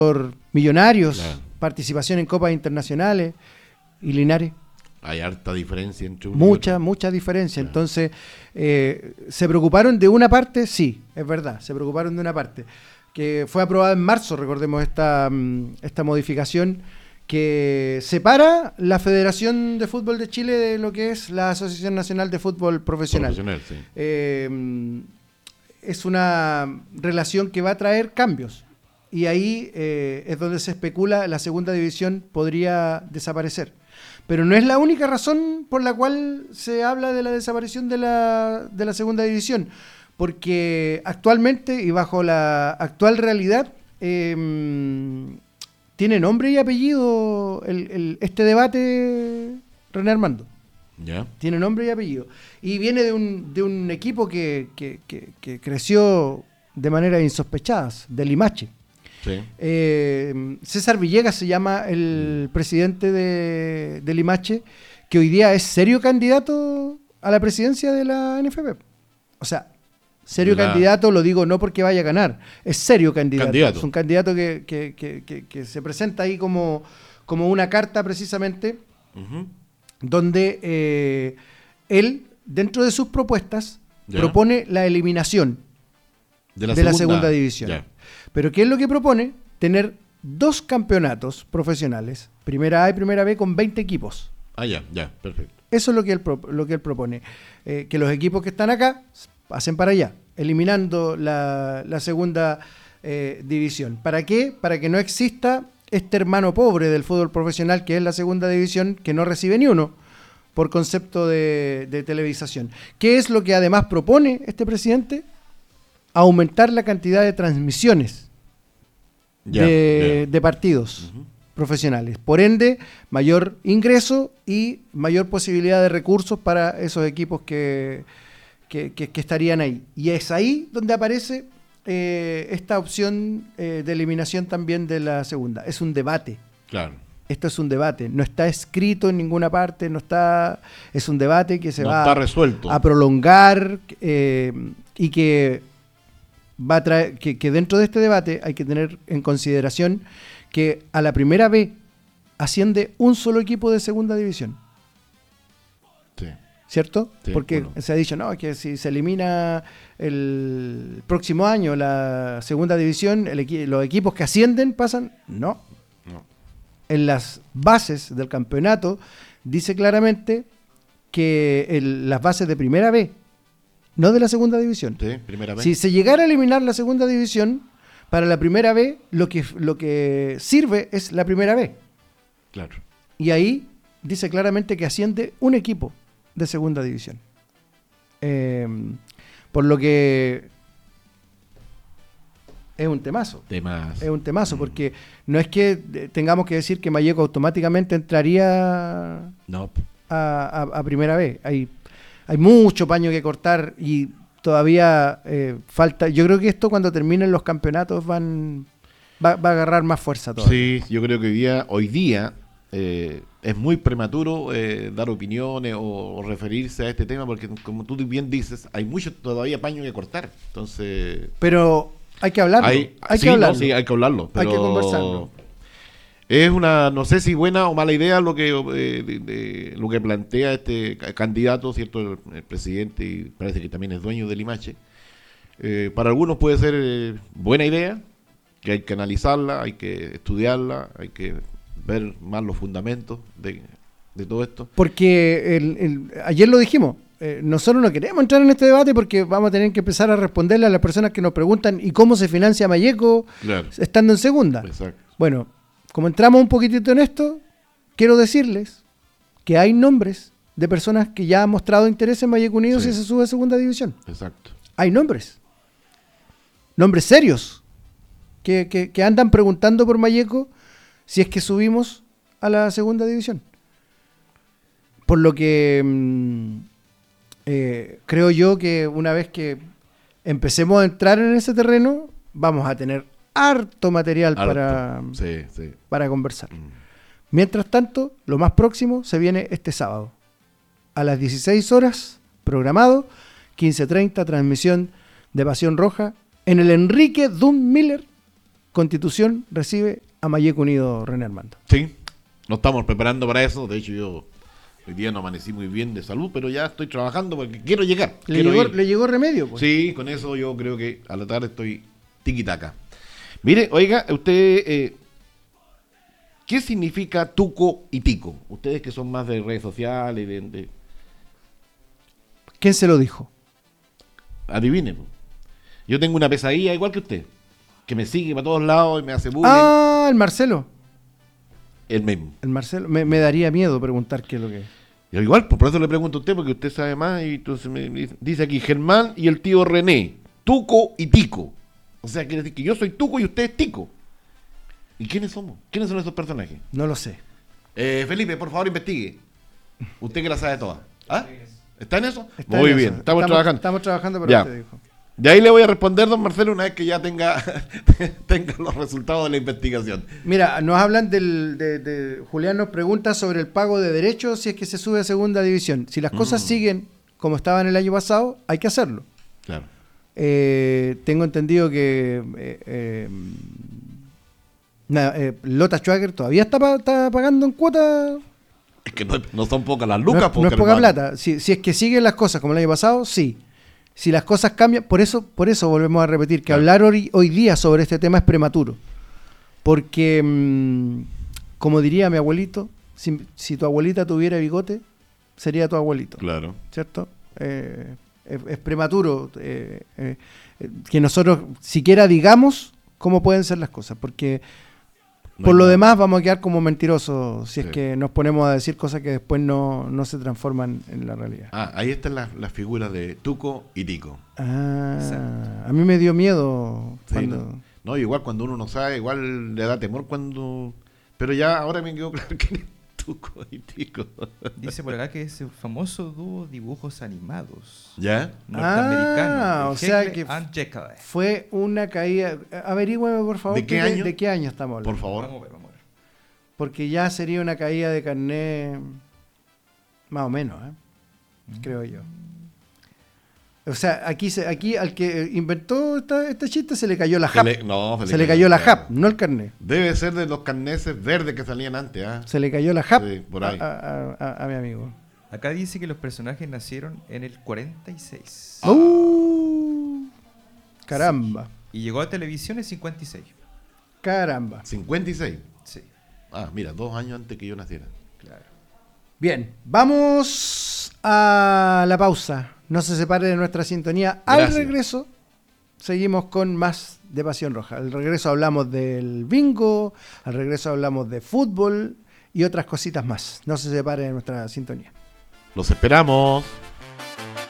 por Millonarios, Claro. participación en copas internacionales y Linares. Hay harta diferencia entre uno y otro. Mucha diferencia. Claro. Entonces, ¿se preocuparon de una parte? Sí, es verdad, se preocuparon de una parte. Que fue aprobada en marzo, recordemos esta modificación que separa la Federación de Fútbol de Chile de lo que es la Asociación Nacional de Fútbol Profesional. Sí. Es una relación que va a traer cambios. Y ahí es donde se especula la segunda división podría desaparecer. Pero no es la única razón por la cual se habla de la desaparición de la segunda división, porque actualmente y bajo la actual realidad tiene nombre y apellido este debate, René Armando. ¿Ya? Tiene nombre y apellido. Y viene de un equipo que creció de manera insospechada, del Limache. Sí. César Villegas se llama el presidente de Limache, que hoy día es serio candidato a la presidencia de la NFP. O sea, serio candidato, lo digo no porque vaya a ganar, es serio candidato. Es un candidato que se presenta ahí como una carta precisamente, donde él, dentro de sus propuestas, propone la eliminación de la segunda división. Ya. Pero ¿qué es lo que propone? Tener 2 campeonatos profesionales, Primera A y Primera B, con 20 equipos. Ya, perfecto. Eso es lo que él propone. Que los equipos que están acá pasen para allá, eliminando la segunda división. ¿Para qué? Para que no exista este hermano pobre del fútbol profesional, que es la segunda división, que no recibe ni uno por concepto de televisación. ¿Qué es lo que además propone este presidente? Aumentar la cantidad de transmisiones de partidos profesionales. Por ende, mayor ingreso y mayor posibilidad de recursos para esos equipos que estarían ahí. Y es ahí donde aparece esta opción de eliminación también de la segunda. Es un debate. Claro. Esto es un debate. No está escrito en ninguna parte, es un debate que se va a prolongar y que va a traer que dentro de este debate hay que tener en consideración que a la Primera B asciende un solo equipo de segunda división. Sí. ¿Cierto? Sí, porque se ha dicho, no, que si se elimina el próximo año la segunda división, los equipos que ascienden pasan. No. En las bases del campeonato dice claramente que las bases de Primera B, no de la segunda división. Sí, Primera B. Si se llegara a eliminar la segunda división, para la Primera B lo que sirve es la Primera B. Claro. Y ahí dice claramente que asciende un equipo de segunda división. Por lo que es un temazo. Es un temazo, porque no es que tengamos que decir que Malleco automáticamente entraría a Primera B. Hay mucho paño que cortar y todavía falta. Yo creo que esto, cuando terminen los campeonatos, va a agarrar más fuerza todavía. Sí, yo creo que hoy día es muy prematuro dar opiniones o referirse a este tema, porque como tú bien dices, hay mucho todavía paño que cortar. Entonces, pero hay que hablarlo. Hay que hablarlo. Pero hay que conversarlo. Es no sé si buena o mala idea lo que lo que plantea este candidato, cierto, el presidente, y parece que también es dueño del Limache. Para algunos puede ser buena idea, que hay que analizarla, hay que estudiarla, hay que ver más los fundamentos de todo esto. Porque ayer lo dijimos, nosotros no queremos entrar en este debate porque vamos a tener que empezar a responderle a las personas que nos preguntan ¿y cómo se financia Malleco estando en segunda? Exacto. Bueno, como entramos un poquitito en esto, quiero decirles que hay nombres de personas que ya han mostrado interés en Malleco Unido si se sube a segunda división. Exacto. Hay nombres serios que andan preguntando por Malleco si es que subimos a la segunda división. Por lo que creo yo que una vez que empecemos a entrar en ese terreno, vamos a tener harto material para conversar. Mientras tanto, lo más próximo se viene este sábado a las 16 horas, programado, 15:30, transmisión de Pasión Roja en el Enrique Dunn Miller Constitución recibe a Mayeco Unido, René Armando. Sí, nos estamos preparando para eso. De hecho, yo hoy día no amanecí muy bien de salud, pero ya estoy trabajando porque quiero llegar. ¿Le llegó remedio? Pues? Sí, con eso yo creo que a la tarde estoy tiquitaca. Mire, oiga, usted, ¿qué significa tuco y tico? Ustedes que son más de redes sociales, ¿Quién se lo dijo? adivinen. Yo tengo una pesadilla igual que usted, que me sigue para todos lados y me hace bullying. Ah, el Marcelo. El mismo. El Marcelo. Me daría miedo preguntar qué es lo que es. Yo igual, pues por eso le pregunto a usted, porque usted sabe más, y entonces me dice aquí Germán y el tío René, tuco y tico. O sea, quiere decir que yo soy tuco y usted es tico. ¿Y quiénes somos? ¿Quiénes son esos personajes? No lo sé. Felipe, por favor, investigue. Usted que la sabe toda. ¿Ah? ¿Está en eso? Está Muy en bien, eso. estamos trabajando. Estamos trabajando, pero Ya. usted dijo. De ahí le voy a responder, don Marcelo, una vez que ya tenga los resultados de la investigación. Mira, nos hablan Julián nos pregunta sobre el pago de derechos si es que se sube a segunda división. Si las cosas siguen como estaban el año pasado, hay que hacerlo. Claro. Tengo entendido que Lota Schwager todavía está pagando en cuota. Es que no son pocas las lucas, No es porque, poca hermano. plata. Si es que siguen las cosas como el año pasado, sí. Si las cosas cambian, por eso volvemos a repetir que Claro. hablar hoy día sobre este tema es prematuro. Porque, como diría mi abuelito, si tu abuelita tuviera bigote, sería tu abuelito. Claro. ¿Cierto? Es prematuro que nosotros siquiera digamos cómo pueden ser las cosas, porque No por hay lo nada. demás vamos a quedar como mentirosos si es Sí. que nos ponemos a decir cosas que después no se transforman en la realidad. Ah, ahí están las figuras de tuco y tico. Ah, a mí me dio miedo Sí, cuando... no, igual cuando uno no sabe, igual le da temor cuando... Pero ya ahora me quedó claro que es tuco y tico. Dice por acá que es el famoso dúo dibujos animados ¿Ya? norteamericano. o sea Jekyll que and Jekyll. fue una caída... Averígüeme, por favor, ¿De qué año? ¿de qué año estamos hablando? Por favor. Vamos a ver, vamos a ver. Porque ya sería una caída de carnet más o menos, creo yo. O sea, aquí al que inventó este chiste se le cayó la JAP. Se le cayó la JAP, no el carnet. Debe ser de los carneses verdes que salían antes, ¿ah? Se le cayó la JAP Sí, por ahí. a mi amigo. Acá dice que los personajes nacieron en el 46 Caramba, y llegó a televisión en 56. caramba. 56. Sí, Ah, mira, 2 años antes que yo naciera. claro. Bien, vamos a la pausa. No se separe de nuestra sintonía. Al Gracias. regreso, seguimos con más de Pasión Roja. Al regreso hablamos del bingo, al regreso hablamos de fútbol y otras cositas más. No se separe de nuestra sintonía. Los esperamos.